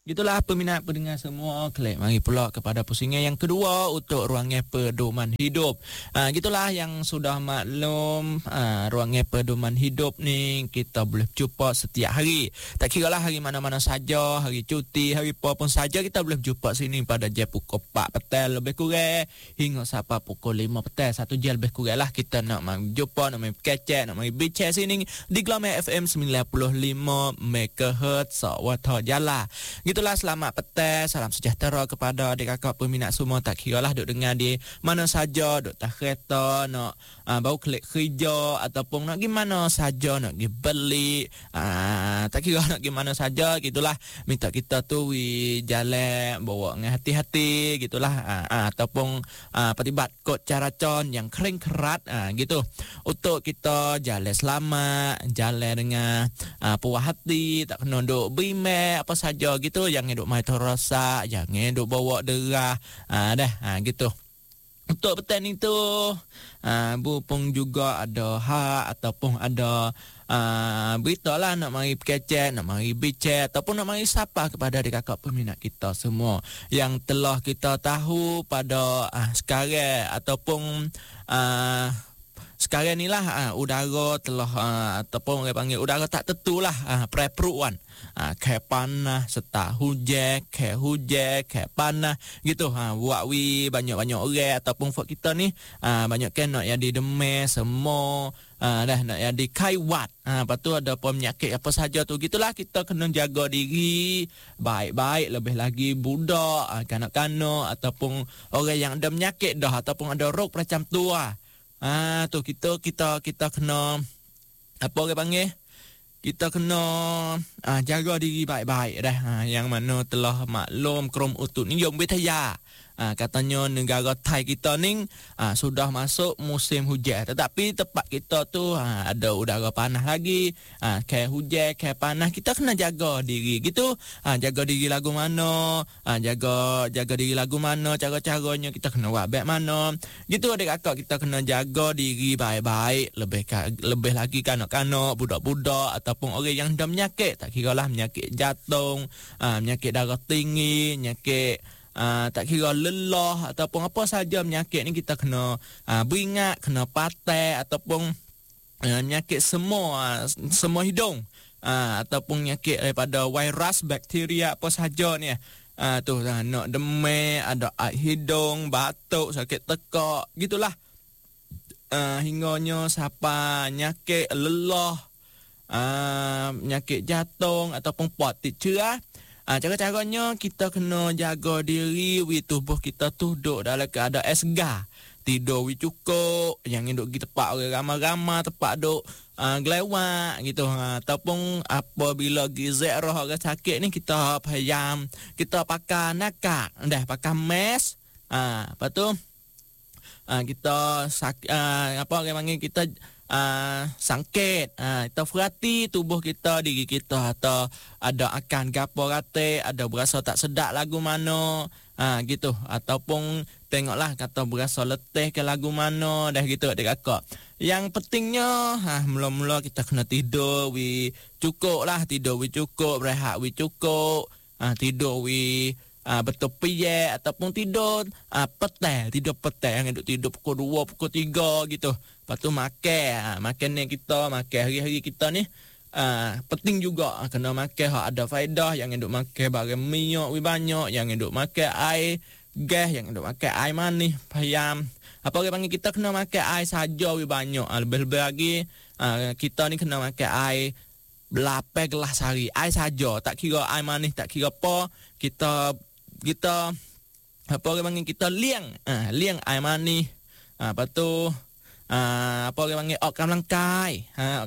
Gitulah peminat pendengar semua, klik mari pula kepada pusingan yang kedua untuk ruangan pedoman hidup. Gitulah yang sudah maklum, ruangan pedoman hidup ni kita boleh jumpa setiap hari. Tak kiralah hari mana-mana saja, hari cuti, hari apa pun saja kita boleh jumpa sini pada jam pukul 4 petang lebih kurang hingga sampai pukul 5 petang. Satu jam lebih kurang lah kita nak mari jumpa, nak mari kecek, nak mari bincang sini di Glamour FM 95 MHz Sawata Jala. Itulah selamat petang, salam sejahtera kepada adik kakak peminat semua. Tak kiralah duk dengar di mana saja, duk tak kereta, nak baru klik kerja ataupun nak gimana saja, nak pergi beli, tak kira nak gimana saja, gitulah minta kita tu jalan bawa dengan hati-hati gitulah, ataupun petibat kod cara con yang kering kerat gitu untuk kita jalan selamat, jalan dengan puas hati, tak kena duk berimek apa saja gitu. Jangan duk main terasa, jangan duk bawa derah, gitu. Untuk petang itu Bu pun juga ada hak ataupun ada berita lah nak mari kecek, nak mari bincang ataupun nak mari sapa kepada adik kakak peminat kita semua yang telah kita tahu pada sekarang ataupun sekarang ni lah udara telah ataupun orang panggil udara tak tentu lah, pre-peruan, ke panas serta hujan, ke panas gitu. Buat banyak-banyak orang ataupun buat kita ni banyak kan nak jadi demam semua, nak jadi kaiwat, lepas tu ada penyakit apa saja tu, gitulah kita kena jaga diri baik-baik, lebih lagi budak, kanak-kanak ataupun orang yang ada penyakit dah ataupun ada rog macam tu tu kita kena apa orang panggil, kita kena jaga diri baik-baik dah. Yang mana telah maklum Krom Utut ni Yom Betaya, katanya negara Thai kita ni sudah masuk musim hujan, tetapi tempat kita tu ada udara panas lagi, kayak hujan, kayak panas. Kita kena jaga diri gitu, jaga diri lagu mana, jaga diri lagu mana, cara-caranya kita kena buat baik mana gitu adik kakak. Kita kena jaga diri baik-baik, lebih lagi kanak-kanak, budak-budak ataupun orang yang ada penyakit, tak kiralah penyakit jantung, penyakit darah tinggi, penyakit tak kira lelah ataupun apa saja penyakit ni kita kena beringat, kena patai ataupun penyakit semua hidung, ataupun penyakit daripada virus, bakteria apa saja ni tu nak demam, ada air hidung, batuk, sakit tekak gitulah, hingganya siapa penyakit lelah, penyakit jantung ataupun potik cerah. Cara-caranya kita kena jaga diri, tubuh kita tu duduk dalam keadaan segar, tidur cukup, jangan duduk pergi tempat orang ramai-ramai, tempat duduk gelewak gitu, ataupun apabila gizek roh orang sakit ni kita payam, kita pakai nakak, pakai mask, lepas tu kita apa orang panggil, kita sangkit, kita perhati tubuh kita, diri kita, atau ada akan gapo rate, ada berasa tak sedap lagu mana, gitu, ataupun tengoklah kata berasa letih ke lagu mana, dah gitu adik kakak. Yang pentingnya mula-mula kita kena tidur cukup lah, tidur cukup, rehat cukup, tidur betul piyek ataupun tidur petang, yang duk tidur pukul 2, pukul 3 gitu. Lepas tu makan ni kita makan hari-hari kita ni penting juga, kena makan hak ada faedah, yang duk makan barang minyak banyak, yang duk makan air gas, yang duk makan air manis, payam apa orang panggil, kita kena makan air saja banyak, lebih-lebih lagi kita ni kena makan air 8 gelas sehari, air saja, tak kira air manis, tak kira apa, kita apa orang panggil, kita liang air manis, lepas tu apa orang panggil, kamlangkai,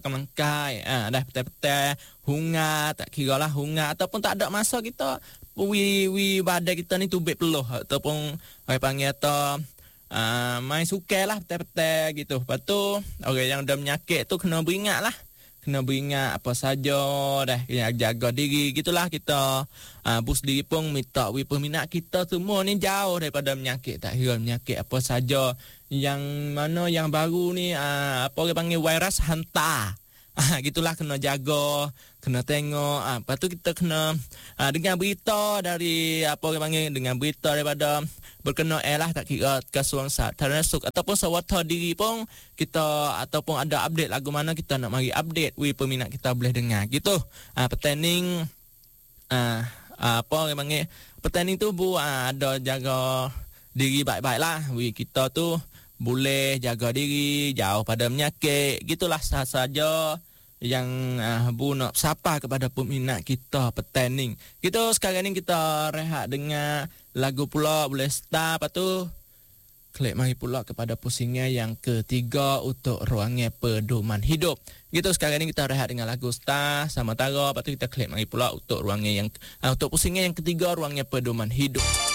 dah petang-petang hungat, tak kira lah hungat ataupun tak ada masa kita badan kita ni tubik peluh ataupun orang panggil atau main suka lah petang-petang gitu. Lepas tu orang yang ada penyakit tu kena beringat apa saja dah, jaga diri gitulah. Kita bus diri pun minta peminat kita semua ni jauh daripada penyakit, tak kira penyakit apa saja, yang mana yang baru ni apa orang panggil virus hantar, gitulah kena jaga kena tengok. Lepas tu kita kena dengar berita dari apa orang panggil, dengan berita daripada berkenaan lah, tak kira Kasuang Sataran Suku ataupun Sawata Diri pun kita, ataupun ada update lagu mana kita nak mari update, peminat kita boleh dengar gitu. Pertanding apa orang panggil, pertanding tu ada jaga diri baik-baik lah. Kita tu boleh jaga diri, jauh pada penyakit. Gitulah sahaja yang Bu nak sapa kepada peminat kita pertanding. Gitu sekarang ni kita rehat dengan lagu pula, boleh start. Lepas tu klik mari pula kepada pusingnya yang ketiga untuk Ruangnya Pedoman Hidup. Gitu sekarang ni kita rehat dengan lagu start sama Tara. Lepas tu kita klik mari pula untuk ruangnya yang untuk pusingnya yang ketiga, Ruangnya Pedoman Hidup.